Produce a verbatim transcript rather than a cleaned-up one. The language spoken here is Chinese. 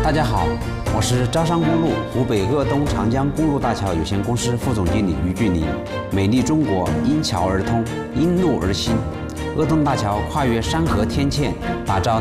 大家好，我是招商公路湖北鄂东长江公路大桥有限公司副总经理于俊林。美丽中国因桥而通，因路而兴。鄂东大桥跨越山河天堑，打造